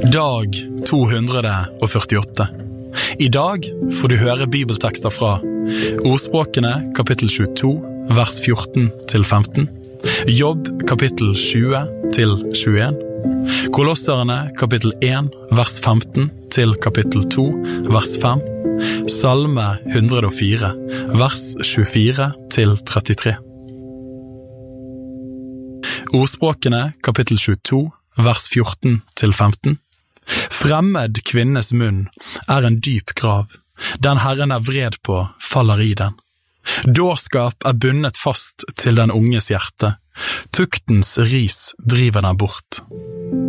Dag 248. I dag får du høre bibeltekster fra Ordspråkene kapittel 22, vers 14-15, Jobb kapittel 20-21, Kolosserne kapittel 1, vers 15 til kapittel 2, vers 5, Salme 104, vers 24-33. Ordspråkene kapittel 22, vers 14-15. Fremmed kvinnes munn en dyp grav. Den Herren vred på, faller i den. Dårskap bundet fast til den unges hjerte. Tuktens ris driver den bort.